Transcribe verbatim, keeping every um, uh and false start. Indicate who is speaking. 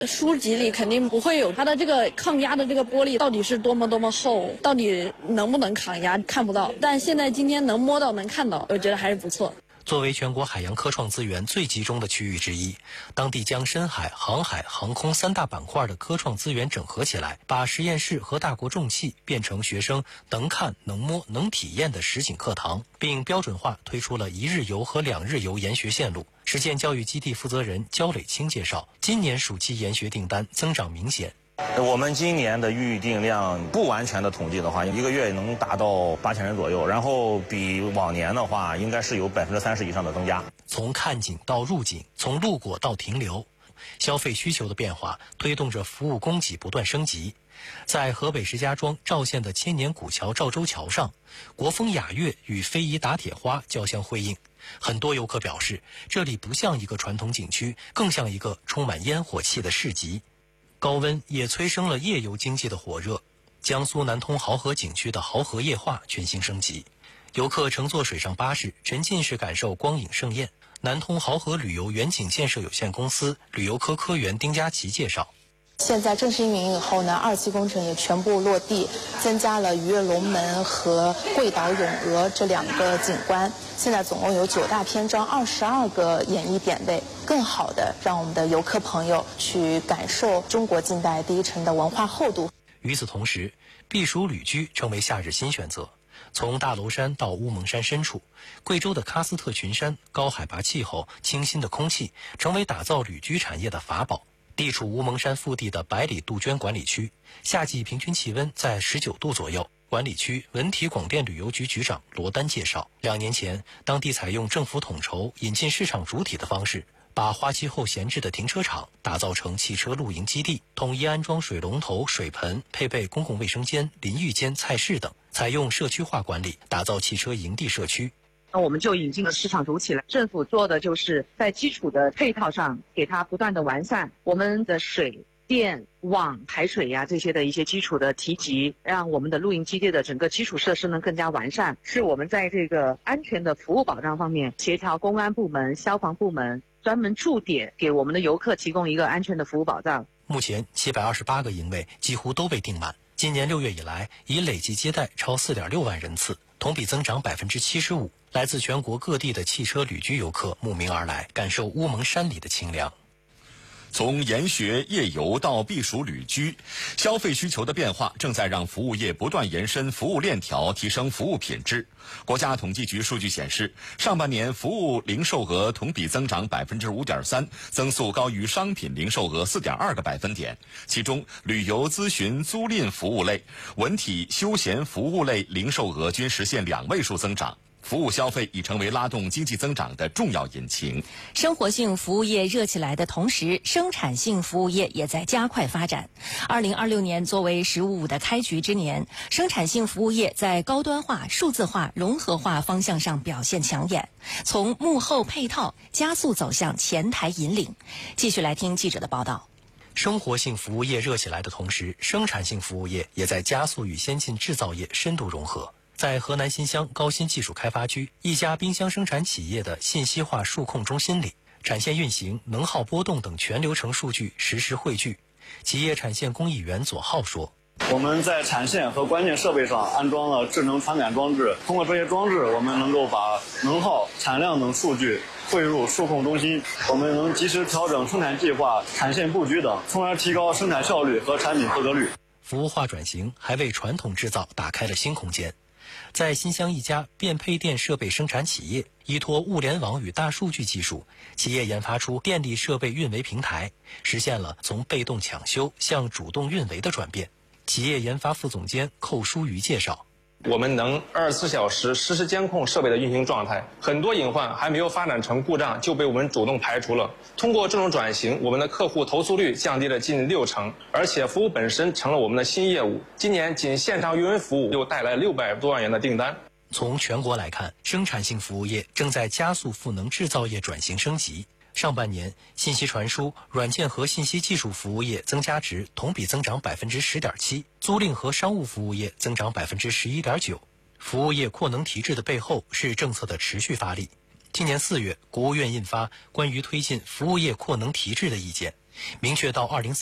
Speaker 1: 书籍里肯定不会有它的这个抗压的这个玻璃到底是多么多么厚，到底能不能抗压看不到。但现在今天能摸到能看到，我觉得还是不错。
Speaker 2: 作为全国海洋科创资源最集中的区域之一，当地将深海、航海、航空三大板块的科创资源整合起来，把实验室和大国重器变成学生能看、能摸、能体验的实景课堂，并标准化推出了一日游和两日游研学线路。实践教育基地负责人焦磊清介绍，今年暑期研学订单增长明显。
Speaker 3: 我们今年的预订量不完全的统计的话，一个月能达到八千人左右，然后比往年的话，应该是有百分之三十以上的增加。
Speaker 2: 从看景到入景，从路过到停留，消费需求的变化推动着服务供给不断升级。在河北石家庄赵县的千年古桥赵州桥上，国风雅乐与非遗打铁花交相辉映。很多游客表示，这里不像一个传统景区，更像一个充满烟火气的市集。高温也催生了夜游经济的火热，江苏南通濠河景区的濠河夜话全新升级，游客乘坐水上巴士沉浸式感受光影盛宴。南通濠河旅游远景建设有限公司旅游科科员丁佳琪介绍，
Speaker 4: 现在正式运营以后呢，二期工程也全部落地，增加了鱼跃龙门和桂岛咏鹅这两个景观。现在总共有九大篇章，二十二个演绎点位，更好的让我们的游客朋友去感受中国近代第一城的文化厚度。
Speaker 2: 与此同时，避暑旅居成为夏日新选择。从大娄山到乌蒙山深处，贵州的喀斯特群山、高海拔气候、清新的空气，成为打造旅居产业的法宝。地处乌蒙山腹地的百里杜鹃管理区，夏季平均气温在十九度左右。管理区文体广电旅游局局长罗丹介绍，两年前，当地采用政府统筹、引进市场主体的方式，把花期后闲置的停车场打造成汽车露营基地，统一安装水龙头、水盆，配备公共卫生间、淋浴间、菜室等，采用社区化管理，打造汽车营地社区。
Speaker 5: 那我们就引进了市场主体了，政府做的就是在基础的配套上给它不断的完善，我们的水电网排水呀、啊、这些的一些基础的提及，让我们的露营基地的整个基础设施呢更加完善。是我们在这个安全的服务保障方面，协调公安部门、消防部门，专门驻点给我们的游客提供一个安全的服务保障。
Speaker 2: 目前七百二十八个营位几乎都被订满，今年六月以来已累计接待超四点六万人次，同比增长百分之七十五。来自全国各地的汽车旅居游客慕名而来，感受乌蒙山里的清凉。
Speaker 6: 从研学、夜游到避暑旅居，消费需求的变化正在让服务业不断延伸服务链条，提升服务品质。国家统计局数据显示，上半年服务零售额同比增长百分之五点三，增速高于商品零售额四点二个百分点。其中，旅游、咨询、租赁服务类、文体、休闲服务类零售额均实现两位数增长。服务消费已成为拉动经济增长的重要引擎。
Speaker 7: 生活性服务业热起来的同时，生产性服务业也在加快发展。二零二六年作为“十五五”的开局之年，生产性服务业在高端化、数字化、融合化方向上表现抢眼，从幕后配套加速走向前台引领。继续来听记者的报道。
Speaker 2: 生活性服务业热起来的同时，生产性服务业也在加速与先进制造业深度融合。在河南新乡高新技术开发区一家冰箱生产企业的信息化数控中心里，产线运行、能耗波动等全流程数据实时汇聚。企业产线工艺员左浩说，
Speaker 8: 我们在产线和关键设备上安装了智能传感装置，通过这些装置，我们能够把能耗、产量等数据汇入数控中心，我们能及时调整生产计划、产线布局等，从而提高生产效率和产品合格率。
Speaker 2: 服务化转型还为传统制造打开了新空间。在新乡一家变配电设备生产企业，依托物联网与大数据技术，企业研发出电力设备运维平台，实现了从被动抢修向主动运维的转变。企业研发副总监寇书瑜介绍，
Speaker 9: 我们能二十四小时实时监控设备的运行状态，很多隐患还没有发展成故障就被我们主动排除了。通过这种转型，我们的客户投诉率降低了近六成，而且服务本身成了我们的新业务。今年仅线上运维服务又带来六百多万元的订单。
Speaker 2: 从全国来看，生产性服务业正在加速赋能制造业转型升级。上半年，信息传输、软件和信息技术服务业增加值同比增长百分之十点七，租赁和商务服务业增长百分之十一点九。服务业扩能提质的背后是政策的持续发力。今年四月，国务院印发关于推进服务业扩能提质的意见， 明确到二零